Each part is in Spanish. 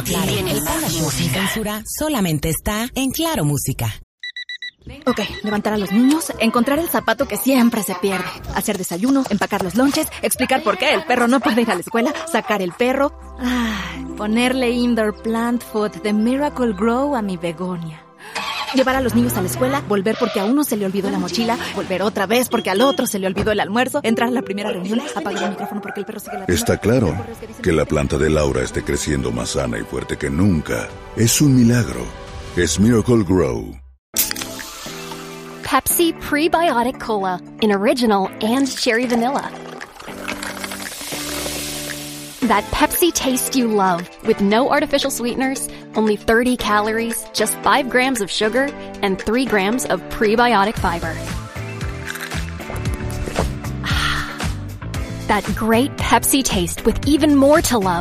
Claro, el Panda Show sin censura solamente está en Claro Música. Ok, levantar a los niños, encontrar el zapato que siempre se pierde, hacer desayuno, empacar los lonches, explicar por qué el perro no puede ir a la escuela, sacar el perro, ponerle indoor plant food de Miracle Grow a mi begonia. Llevar a los niños a la escuela, volver porque a uno se le olvidó la mochila, volver otra vez porque al otro se le olvidó el almuerzo, entrar a la primera reunión, apagar el micrófono porque el perro sigue la... Está claro que la planta de Laura esté creciendo más sana y fuerte que nunca. Es un milagro. Es Miracle Grow. Pepsi Prebiotic Cola in original and cherry vanilla. That Pepsi taste you love with no artificial sweeteners, only 30 calories, just 5 grams of sugar, and 3 grams of prebiotic fiber. That great Pepsi taste with even more to love.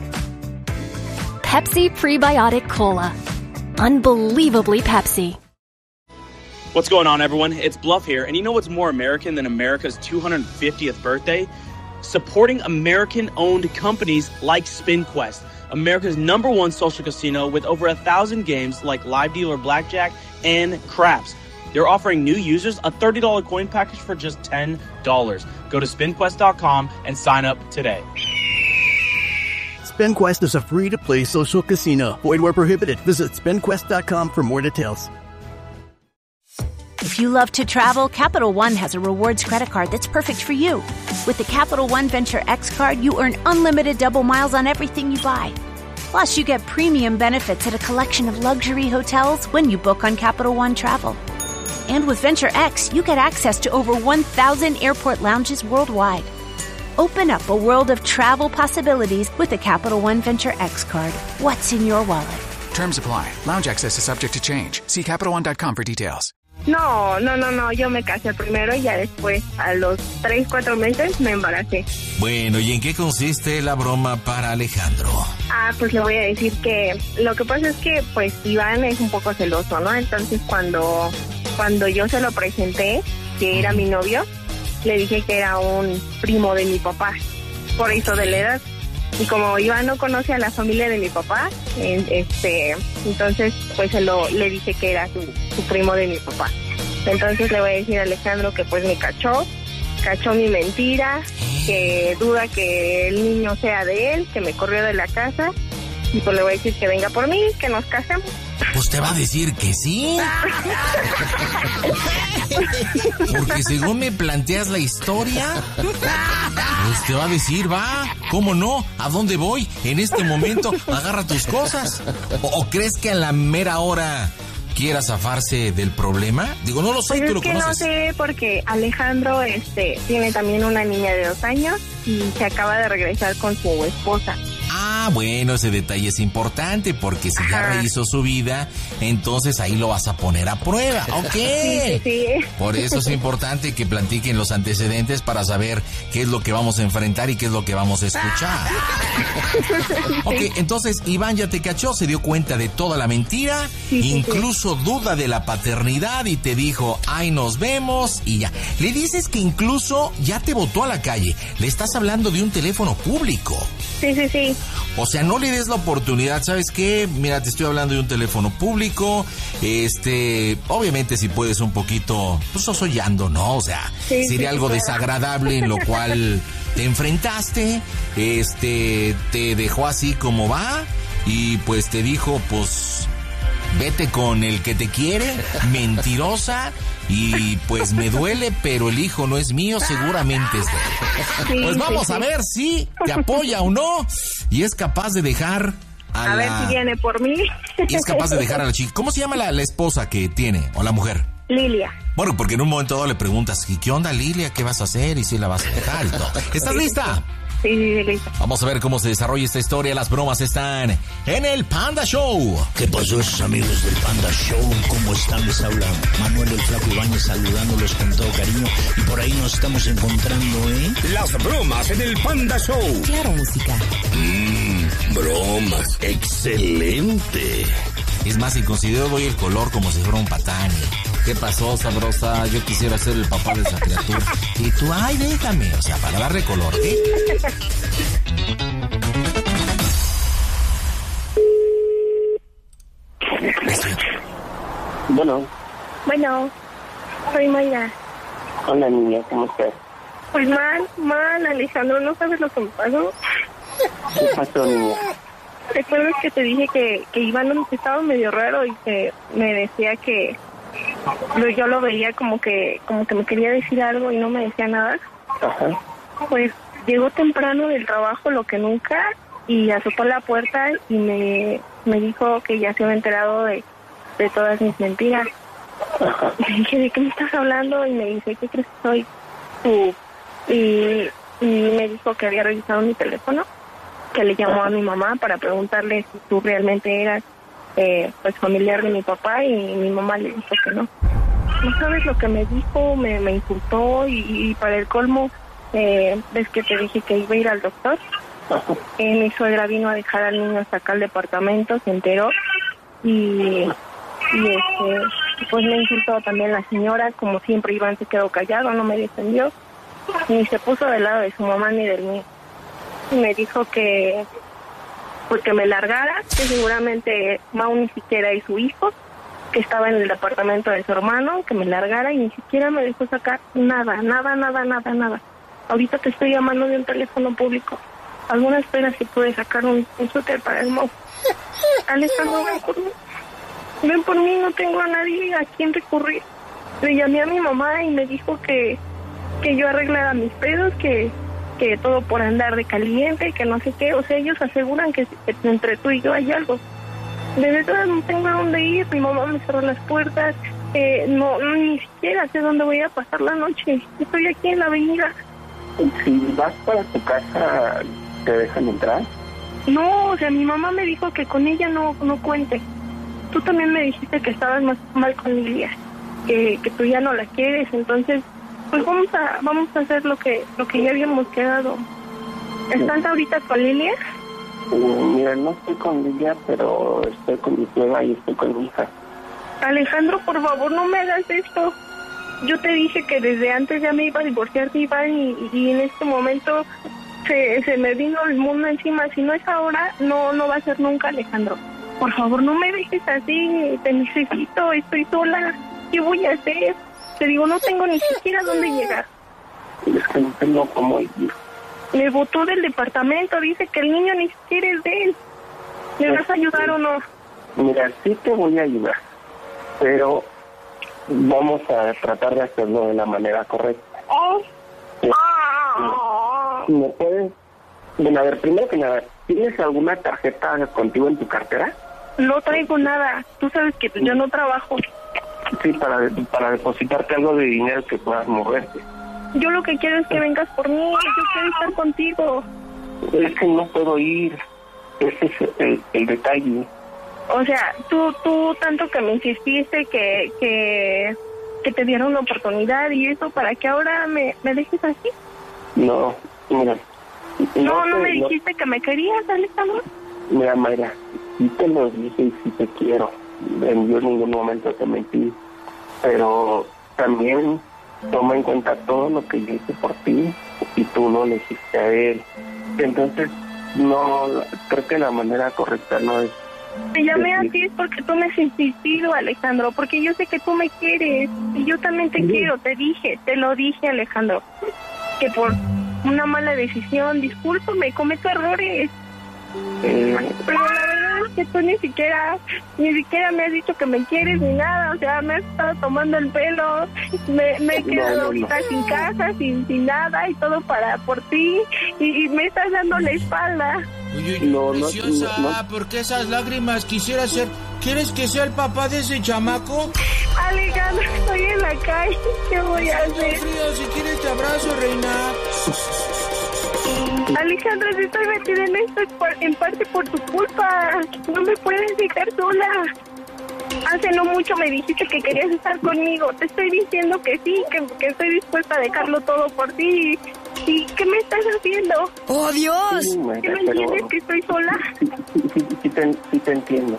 Pepsi Prebiotic Cola. Unbelievably Pepsi. What's going on, everyone? It's Bluff here, and you know what's more American than America's 250th birthday? Supporting American-owned companies like SpinQuest, America's #1 social casino with over 1,000 games like live dealer blackjack and craps. They're offering new users a $30 coin package for just $10. Go to SpinQuest.com and sign up today. SpinQuest is a free-to-play social casino. Void where prohibited. Visit SpinQuest.com for more details. If you love to travel, Capital One has a rewards credit card that's perfect for you. With the Capital One Venture X card, you earn unlimited double miles on everything you buy. Plus, you get premium benefits at a collection of luxury hotels when you book on Capital One Travel. And with Venture X, you get access to over 1,000 airport lounges worldwide. Open up a world of travel possibilities with the Capital One Venture X card. What's in your wallet? Terms apply. Lounge access is subject to change. See CapitalOne.com for details. No, yo me casé primero y ya después, a los 3-4 meses, me embaracé. Bueno, ¿y en qué consiste la broma para Alejandro? Pues le voy a decir que lo que pasa es que, pues, Iván es un poco celoso, ¿no? Entonces, cuando yo se lo presenté, que era mi novio, le dije que era un primo de mi papá, por eso de la edad. Y como Iván no conoce a la familia de mi papá, entonces pues le dije que era su primo de mi papá. Entonces le voy a decir a Alejandro que pues me cachó mi mentira, que duda que el niño sea de él, que me corrió de la casa, y pues le voy a decir que venga por mí, que nos casemos. Pues te va a decir que sí. Porque según me planteas la historia, pues te va a decir, va, ¿cómo no? ¿A dónde voy? En este momento, agarra tus cosas. ¿O crees que a la mera hora quiera zafarse del problema? Digo, no lo sé, pues tú lo conoces. No sé, porque Alejandro tiene también una niña de 2 años y se acaba de regresar con su esposa. Bueno, ese detalle es importante porque si ya rehizo su vida, entonces ahí lo vas a poner a prueba, ¿ok? Sí. Por eso es importante que platiquen los antecedentes para saber qué es lo que vamos a enfrentar y qué es lo que vamos a escuchar. Ok, entonces Iván ya te cachó, se dio cuenta de toda la mentira, incluso duda de la paternidad y te dijo, ay, nos vemos y ya. Le dices que incluso ya te botó a la calle, le estás hablando de un teléfono público. Sí. O sea, no le des la oportunidad, ¿sabes qué? Mira, te estoy hablando de un teléfono público, obviamente si puedes un poquito, pues osollando, ¿no? O sea, sería algo desagradable en lo cual te enfrentaste, te dejó así como va y pues te dijo, pues, vete con el que te quiere, mentirosa. Y pues me duele, pero el hijo no es mío, seguramente es de él. Pues vamos a ver si te apoya o no. Y es capaz de dejar a ver si viene por mí. Y es capaz de dejar a la chica. ¿Cómo se llama la esposa que tiene o la mujer? Lilia. Bueno, porque en un momento dado le preguntas, ¿y qué onda, Lilia? ¿Qué vas a hacer? Y si la vas a dejar y todo. ¿Estás lista? Sí, listo. Vamos a ver cómo se desarrolla esta historia. Las bromas están en el Panda Show. ¿Qué pasó, esos amigos del Panda Show? ¿Cómo están? Les habla Manuel el Flaco Ibáñez saludándolos con todo cariño. Y por ahí nos estamos encontrando, Las bromas en el Panda Show. Claro Música. Bromas. Excelente. Es más, si considero doy el color como si fuera un patán. ¿Qué pasó, sabrosa? Yo quisiera ser el papá de esa criatura. Y tú, ay, déjame. O sea, para darle color, ¿eh? Bueno, soy Mayra. Hola, niña, ¿cómo estás? Pues mal, Alejandro, ¿no sabes lo que me pasó? ¿Qué pasó, niña? ¿Recuerdas que te dije que Iván estaba medio raro y que me decía que yo lo veía como que me quería decir algo y no me decía nada? Ajá. Pues llegó temprano del trabajo, lo que nunca, y azotó la puerta y me dijo que ya se había enterado de todas mis mentiras. Ajá. Le dije, ¿de qué me estás hablando? Y me dice, ¿qué crees que soy tú? Y me dijo que había revisado mi teléfono, que le llamó a mi mamá para preguntarle si tú realmente eras pues familiar de mi papá, y mi mamá le dijo que no. No sabes lo que me dijo, me insultó y para el colmo, ves que te dije que iba a ir al doctor. Mi suegra vino a dejar al niño hasta acá al departamento, se enteró y pues me insultó también la señora. Como siempre, Iván se quedó callado, no me defendió, ni se puso del lado de su mamá ni del mío. Me dijo que pues que me largara, que seguramente Mau ni siquiera es su hijo, que estaba en el departamento de su hermano, que me largara, y ni siquiera me dejó sacar nada. Ahorita te estoy llamando de un teléfono público. Algunas penas si pude sacar un suéter para el Mau. Alejandro, ven por mí, no tengo a nadie a quien recurrir. Le llamé a mi mamá y me dijo que yo arreglara mis pedos, que todo por andar de caliente, que no sé qué. O sea, ellos aseguran que entre tú y yo hay algo. De verdad no tengo a dónde ir, mi mamá me cerró las puertas, no ni siquiera sé dónde voy a pasar la noche. Estoy aquí en la avenida. Si vas para tu casa, ¿te dejan entrar? No, o sea, mi mamá me dijo que con ella no cuente. Tú también me dijiste que estabas más mal con Lilia, que tú ya no la quieres, entonces pues vamos a hacer lo que ya habíamos quedado. ¿Estás ahorita con Lilia? Mira, no estoy con Lilia, pero estoy con mi suegra y estoy con mi hija. Alejandro, por favor, no me hagas esto. Yo te dije que desde antes ya me iba a divorciar de Iván y en este momento se me vino el mundo encima. Si no es ahora, no va a ser nunca, Alejandro. Por favor, no me dejes así, te necesito, estoy sola. ¿Qué voy a hacer? Te digo, no tengo ni siquiera dónde llegar. Es que no tengo cómo ir. Me botó del departamento, dice que el niño ni siquiera es de él. ¿Me vas a ayudar o no? Mira, sí te voy a ayudar, pero vamos a tratar de hacerlo de la manera correcta. ¿Me puedes? Bueno, a ver, primero que nada, ¿tienes alguna tarjeta contigo en tu cartera? No traigo nada. Tú sabes que yo no trabajo. Sí, para depositarte algo de dinero que puedas moverte. Yo lo que quiero es que vengas por mí. Yo quiero estar contigo. Es que no puedo ir. Ese es el detalle. O sea, tú tanto que me insististe que te diera una oportunidad y eso, ¿para que ahora me dejes así? No, mira. No me dijiste que me querías, Alejandro. Mira, Mayra, sí te lo dije y sí te quiero. Yo en ningún momento te mentí. Pero también toma en cuenta todo lo que yo hice por ti y tú no le hiciste a él. Entonces, no, creo que la manera correcta no es... Te llamé a ti porque tú me has insistido, Alejandro, porque yo sé que tú me quieres y yo también te quiero, te lo dije, Alejandro, que por una mala decisión, discúlpame, cometo errores. Pero la verdad es que tú ni siquiera me has dicho que me quieres ni nada. O sea, me has estado tomando el pelo, me he quedado ahorita sin casa, sin nada, y todo por ti, y me estás dando la espalda. Oye, preciosa, ¿por qué esas lágrimas? ¿Quieres que sea el papá de ese chamaco? Alejandro, estoy en la calle, ¿qué voy a hacer? Frío, si quieres te abrazo, reina. Alejandro, si estoy metida en esto en parte por tu culpa. No me puedes dejar sola. Hace no mucho me dijiste que querías estar conmigo. Te estoy diciendo que sí, que estoy dispuesta a dejarlo todo por ti. ¿Y qué me estás haciendo? ¡Oh, Dios! Sí, ¿Qué no entiendes que estoy sola? Sí te entiendo.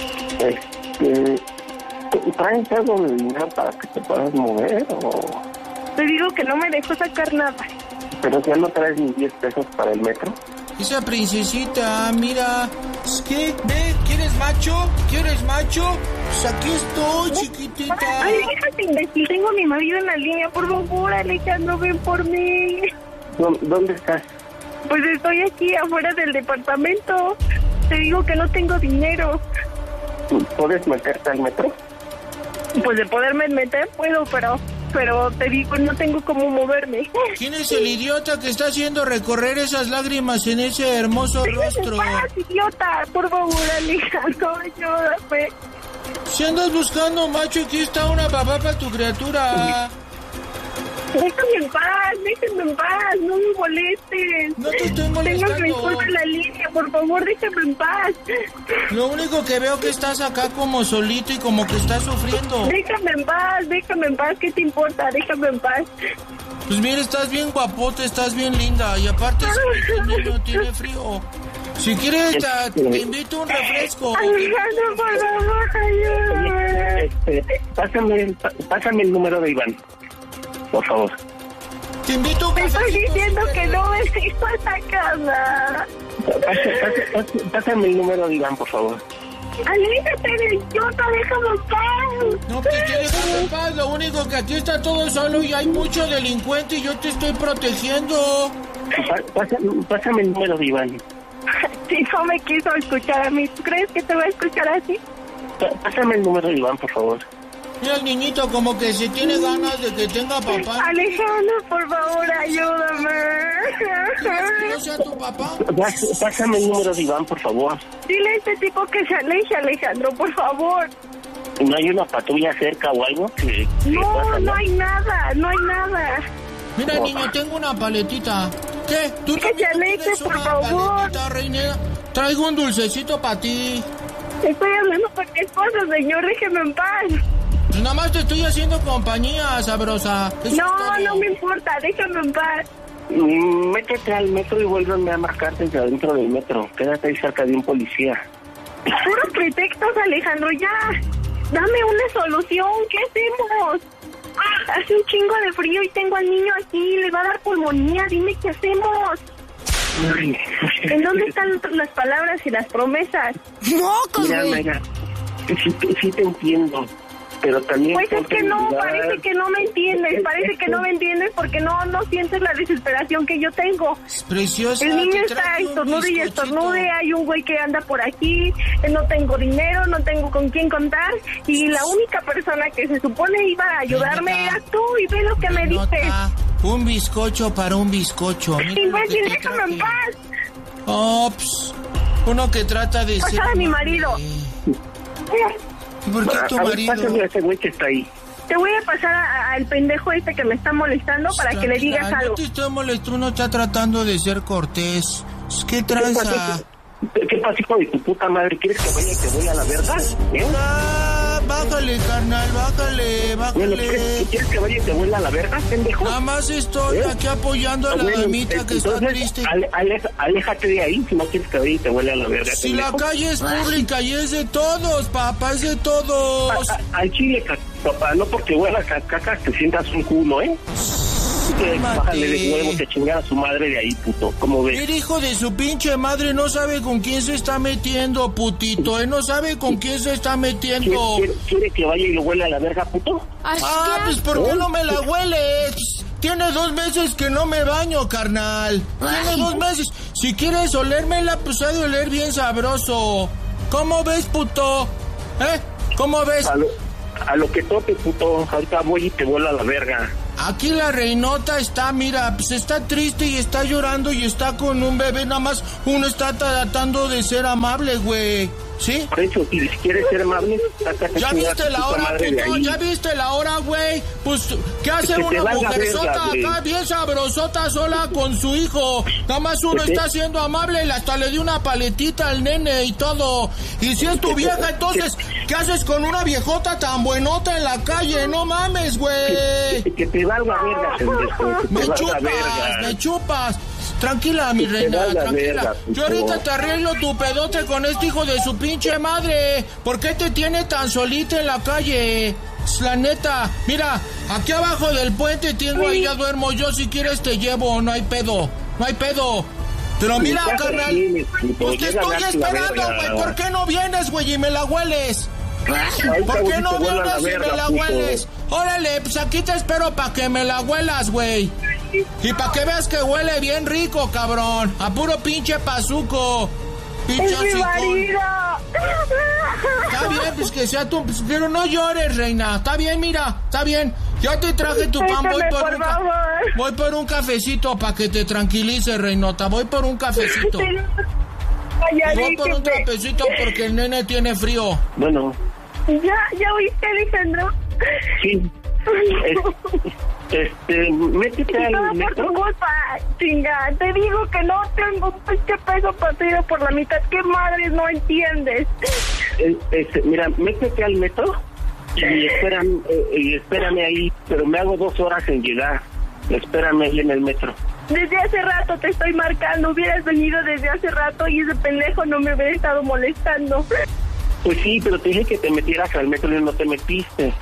¿Traes algo de dinero para que te puedas mover o...? Te digo que no me dejo sacar nada. ¿Pero ya no traes ni 10 pesos para el metro? Esa princesita, mira. ¿Qué? ¿Ve? ¿Quieres macho? ¿Quieres macho? Pues aquí estoy, chiquitita. Ay, déjate imbécil, tengo a mi marido en la línea, por favor, Alejandro, ven por mí. ¿Dónde estás? Pues estoy aquí afuera del departamento. Te digo que no tengo dinero. ¿Puedes meterte al metro? Pues de poderme meter puedo, pero te digo, no tengo cómo moverme. ¿Quién es el idiota que está haciendo recorrer esas lágrimas en ese hermoso rostro? ¡Paz, idiota! Por favor, Alejandro, ayúdame. Si andas buscando macho, aquí está una papá para tu criatura. Déjame en paz, no me molestes. No te estoy molestando. Tengo que cortar la línea, por favor, déjame en paz. Lo único que veo que estás acá como solito y como que estás sufriendo. Déjame en paz, ¿qué te importa? Déjame en paz. Pues mira, estás bien guapote, estás bien linda y aparte ese niño tiene frío. Si quieres, te invito a un refresco. Alejandro, por favor, ayúdame. Pásame el número de Iván. Por favor. Te invito a un refresco. Te estoy diciendo que no me sigo a esta casa. Pásame el número de Iván, por favor. Aléjate del idiota, déjame en paz. No, que te dejo en paz. Lo único que aquí está todo solo y hay mucho delincuente y yo te estoy protegiendo. Pásame el número de Iván. Si no me quiso escuchar a mí, ¿tú crees que te va a escuchar así? Pásame el número de Iván, por favor. Mira el niñito como que se tiene ganas de que tenga papá. Alejandro, por favor, ayúdame. ¿Que no sea tu papá? Pásame el número de Iván, por favor. Dile a este tipo que se aleje, Alejandro, por favor. ¿No hay una patrulla cerca o algo? No hay nada. Mira, niño, tengo una paletita. ¿Qué? ¿Tú que se aleje, por favor. Reina? Traigo un dulcecito para ti. Estoy hablando con mi esposa, señor, déjeme en paz. Pues nada más te estoy haciendo compañía, sabrosa. No me importa, déjame en paz. Métete al metro y vuélveme a marcar desde adentro del metro. Quédate ahí cerca de un policía. Puros pretextos, Alejandro, ya. Dame una solución, ¿qué hacemos? Hace un chingo de frío y tengo al niño aquí, le va a dar pulmonía, dime qué hacemos. ¿En dónde están las palabras y las promesas? Mira, sí te entiendo, pero también... Pues es que no, parece que no me entiendes porque no sientes la desesperación que yo tengo. Es preciosa. El niño está estornude y estornude, hay un güey que anda por aquí, no tengo dinero, no tengo con quién contar, y la única persona que se supone iba a ayudarme era tú, y ve lo que me dices. Un bizcocho para un bizcocho. Imbécil, déjame en paz. Ops, uno que trata de ser... Pasar a mi marido. ¿Por qué tu marido? Pásame a ese güey que está ahí. Te voy a pasar al pendejo este que me está molestando para que le digas algo. No te estoy molestando, uno está tratando de ser cortés. ¿Qué tranza? ¿Qué pasa, hijo de tu puta madre? ¿Quieres que vaya y te voy a la verga? Bájale, carnal, bájale. Bueno, ¿quieres que vaya y te vuelva a la verga, pendejo? Nada más estoy aquí apoyando a la damita que está triste. Aléjate de ahí si no quieres que vaya y te vuelva a la verga, si pendejo. La calle es pública y es de todos, papá, es de todos. Al chile, papá, no porque huelas a caca te sientas un culo, ¿eh? Bájale de huevo, te chingar a su madre de ahí, puto. ¿Cómo ves? El hijo de su pinche madre no sabe con quién se está metiendo, putito. No sabe con quién se está metiendo. ¿Quiere que vaya y lo huele a la verga, puto? Pues ¿por qué no me la hueles? Tiene 2 meses que no me baño, carnal. Tiene 2 meses. Si quieres olérmela, pues ha de oler bien sabroso. ¿Cómo ves, puto? ¿Cómo ves? A lo que tope, puto. Ahorita voy y te vuelo a la verga. Aquí la reinota está, mira, pues está triste y está llorando y está con un bebé, nada más uno está tratando de ser amable, güey. ¿Sí? Por eso, si quieres ser amable, ¿ya viste la hora, puto? ¿Ya viste la hora, güey? Pues, ¿qué hace una mujerzota acá bien sabrosota sola con su hijo? Nada más uno está siendo amable y hasta le dio una paletita al nene y todo. Y si es tu vieja, entonces, ¿qué haces con una viejota tan buenota en la calle? No mames, güey. Que te valga verga, pendejo. Me chupas. Tranquila, mi reina, tranquila. Verga, yo ahorita te arreglo tu pedote con este hijo de su pinche madre. ¿Por qué te tiene tan solita en la calle? La neta, mira, aquí abajo del puente tengo ahí, ya duermo yo. Si quieres te llevo, no hay pedo. No hay pedo. Pero mira, carnal, pues te estoy esperando, güey. ¿Por qué no vienes, güey, y me la hueles? ¿Por qué no vienes y me la hueles? Órale, pues aquí te espero para que me la huelas, güey. Y para que veas que huele bien rico, cabrón. A puro pinche pazuco. Pinche ¡Es mi marido! Está bien, pues que sea tu... Pero no llores, reina. Está bien, mira, está bien. Ya te traje tu pan, voy por un cafecito para que te tranquilices, reinota. Voy por un cafecito. Voy por un cafecito porque el nene tiene frío. Bueno. ¿Ya oíste, Alejandro? Sí. Métete al metro. Por tu culpa, chinga. Te digo que no tengo un pinche peso partido por la mitad. ¿Qué madres no entiendes? Mira, métete al metro y espérame ahí, pero me hago 2 horas en llegar. Espérame ahí en el metro. Desde hace rato te estoy marcando. Hubieras venido desde hace rato y ese pendejo no me hubiera estado molestando. Pues sí, pero te dije que te metieras al metro y no te metiste.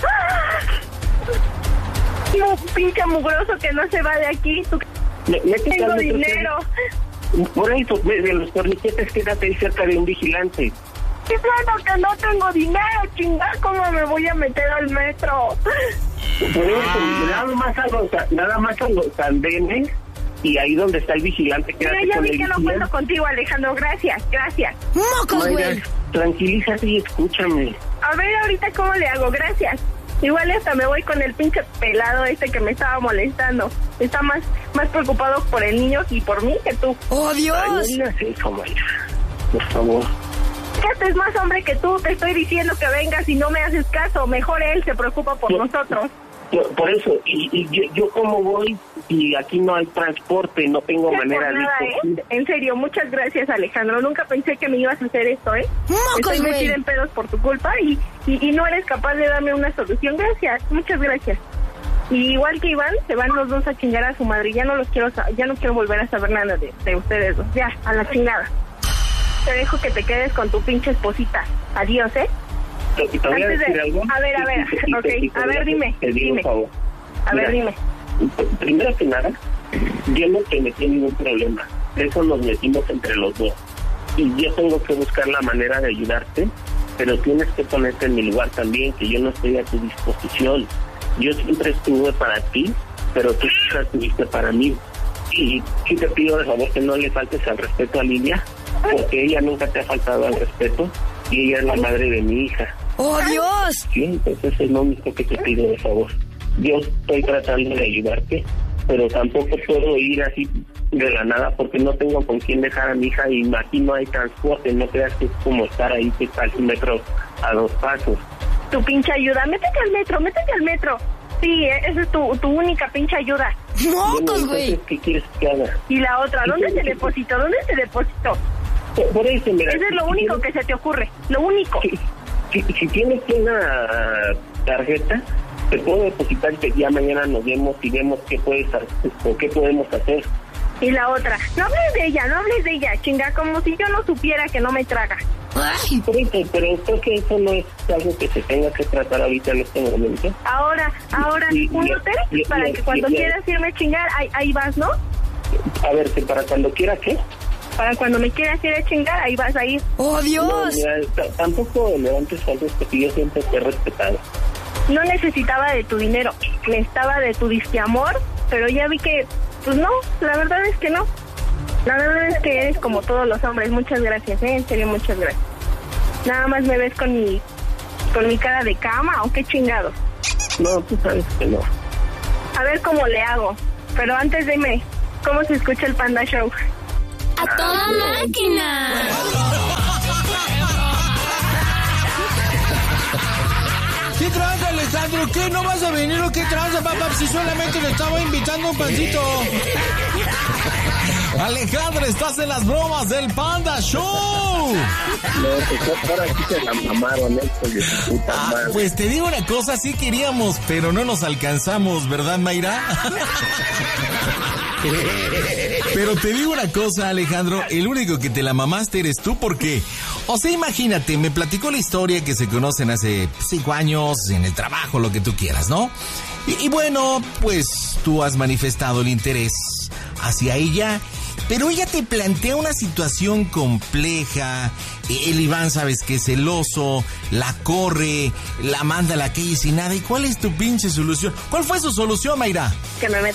Un pinche mugroso que no se va de aquí. Tengo dinero. Por eso, de los torniquetes, quédate ahí cerca de un vigilante. Y claro que no tengo dinero, chingada, ¿cómo me voy a meter al metro? Por eso, nada más a los andenes y ahí donde está el vigilante. Mira, ya vi que no cuento contigo, Alejandro, gracias. ¡Mocos, güey! Tranquilízate y escúchame. A ver ahorita cómo le hago, gracias. Igual hasta me voy con el pinche pelado que me estaba molestando. Está más preocupado por el niño y por mí que tú. ¡Oh, Dios! Ay, no digas eso, Mayra. Por favor. Este es más hombre que tú. Te estoy diciendo que vengas y no me haces caso. Mejor él se preocupa por nosotros. Por eso, y yo como voy y aquí no hay transporte, no tengo manera de ir. En serio, muchas gracias, Alejandro. Nunca pensé que me ibas a hacer esto, Estoy metida en pedos por tu culpa y no eres capaz de darme una solución. Gracias, muchas gracias. Y igual que Iván, se van los dos a chingar a su madre. Ya no quiero volver a saber nada de ustedes dos. Ya, a la chingada. Te dejo que te quedes con tu pinche esposita. Adiós, ¿Te voy a decir algo? A ver, ok. A ver, dime. A ver, dime. Primero que nada, yo no te metí ningún problema. Eso nos metimos entre los dos. Y yo tengo que buscar la manera de ayudarte, pero tienes que ponerte en mi lugar también, que yo no estoy a tu disposición. Yo siempre estuve para ti, pero tú nunca estuviste para mí. Y sí te pido de favor que no le faltes al respeto a Lidia, porque ella nunca te ha faltado al respeto y ella es la madre de mi hija. ¡Oh, Dios! Sí, entonces es lo único que te pido de favor. Yo estoy tratando de ayudarte, pero tampoco puedo ir así de la nada porque no tengo con quién dejar a mi hija y aquí no hay transporte. No creas que es como estar ahí al metro a 2 pasos. Tu pinche ayuda, métete al metro. Sí, esa es tu única pinche ayuda. ¡Mocos, güey! ¿Qué quieres que haga? Y la otra, ¿dónde te deposito? Por eso, mira. Eso es lo único que se te ocurre, lo único. Si tienes una tarjeta, te puedo depositar que ya mañana nos vemos y vemos qué podemos hacer. Y la otra, no hables de ella, chinga, como si yo no supiera que no me traga. Ay. Pero creo que eso no es algo que se tenga que tratar ahorita en este momento. Ahora, un hotel para que cuando quieras irme a chingar, ahí vas, ¿no? A ver, que para cuando quiera, ¿qué? Para cuando me quieras ir a chingar, ahí vas a ir. ¡Oh, Dios! No, mira, tampoco levantes falsos porque yo siempre te he respetado. No necesitaba de tu dinero, necesitaba de tu disque amor, pero ya vi que, pues no, la verdad es que no. La verdad es que eres como todos los hombres. Muchas gracias, en serio, muchas gracias. Nada más me ves con mi cara de cama o qué chingados. No, tú sabes que no. A ver cómo le hago, pero antes dime, ¿cómo se escucha el Panda Show? ¡A toda máquina! ¿Qué tranza, Alejandro? ¿Qué? ¿No vas a venir o qué tranza, papá? Si solamente le estaba invitando un pancito. Alejandro, estás en las bromas del Panda Show. No, pues ahora sí se la mamaron esto de su puta madre. Pues te digo una cosa, sí queríamos, pero no nos alcanzamos, ¿verdad, Mayra? Pero te digo una cosa, Alejandro, el único que te la mamaste eres tú, porque, o sea, imagínate, me platicó la historia que se conocen hace 5 años, en el trabajo, lo que tú quieras, ¿no? Y bueno, pues tú has manifestado el interés hacia ella pero ella te plantea una situación compleja. El Iván, sabes que es celoso, la corre, la manda a la calle sin nada. ¿Y cuál es tu pinche solución? ¿Cuál fue su solución, Mayra? Que me meta